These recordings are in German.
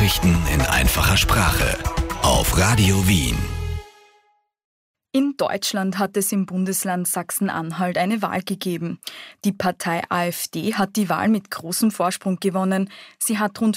Nachrichten in einfacher Sprache auf Radio Wien. In Deutschland hat es im Bundesland Sachsen-Anhalt eine Wahl gegeben. Die Partei AfD hat die Wahl mit großem Vorsprung gewonnen. Sie hat rund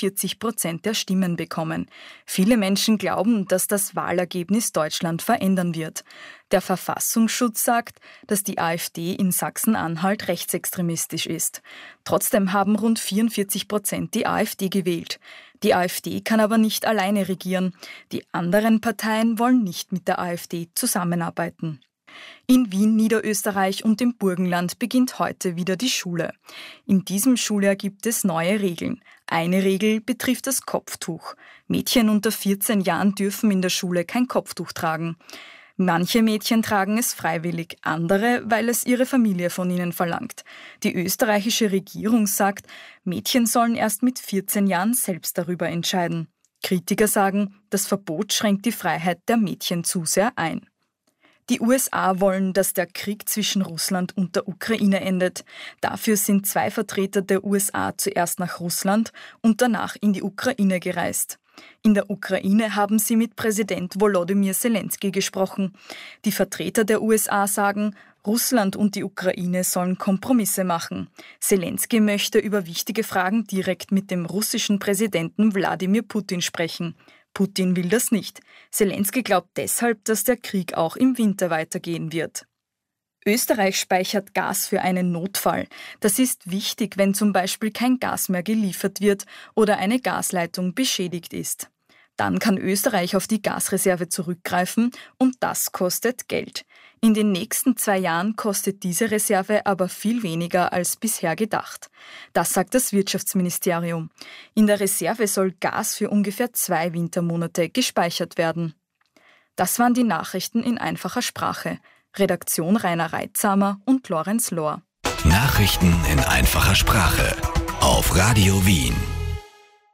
44% der Stimmen bekommen. Viele Menschen glauben, dass das Wahlergebnis Deutschland verändern wird. Der Verfassungsschutz sagt, dass die AfD in Sachsen-Anhalt rechtsextremistisch ist. Trotzdem haben rund 44% die AfD gewählt. Die AfD kann aber nicht alleine regieren. Die anderen Parteien wollen nicht mit der AfD zusammenarbeiten. In Wien, Niederösterreich und im Burgenland beginnt heute wieder die Schule. In diesem Schuljahr gibt es neue Regeln. Eine Regel betrifft das Kopftuch. Mädchen unter 14 Jahren dürfen in der Schule kein Kopftuch tragen. Manche Mädchen tragen es freiwillig, andere, weil es ihre Familie von ihnen verlangt. Die österreichische Regierung sagt, Mädchen sollen erst mit 14 Jahren selbst darüber entscheiden. Kritiker sagen, das Verbot schränkt die Freiheit der Mädchen zu sehr ein. Die USA wollen, dass der Krieg zwischen Russland und der Ukraine endet. Dafür sind 2 Vertreter der USA zuerst nach Russland und danach in die Ukraine gereist. In der Ukraine haben sie mit Präsident Volodymyr Zelensky gesprochen. Die Vertreter der USA sagen, Russland und die Ukraine sollen Kompromisse machen. Zelensky möchte über wichtige Fragen direkt mit dem russischen Präsidenten Wladimir Putin sprechen. Putin will das nicht. Zelensky glaubt deshalb, dass der Krieg auch im Winter weitergehen wird. Österreich speichert Gas für einen Notfall. Das ist wichtig, wenn zum Beispiel kein Gas mehr geliefert wird oder eine Gasleitung beschädigt ist. Dann kann Österreich auf die Gasreserve zurückgreifen und das kostet Geld. In den nächsten 2 Jahren kostet diese Reserve aber viel weniger als bisher gedacht. Das sagt das Wirtschaftsministerium. In der Reserve soll Gas für ungefähr 2 Wintermonate gespeichert werden. Das waren die Nachrichten in einfacher Sprache. Redaktion Rainer Reitzamer und Lorenz Lohr. Nachrichten in einfacher Sprache auf Radio Wien.